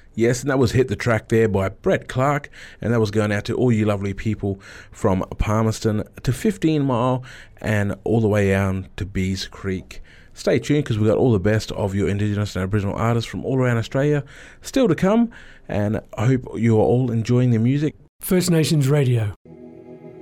Yes, and that was Hit the Track there by Brett Clark, and that was going out to all you lovely people from Palmerston to 15 Mile and all the way down to Bees Creek. Stay tuned because we've got all the best of your Indigenous and Aboriginal artists from all around Australia still to come, and I hope you are all enjoying the music. First Nations Radio.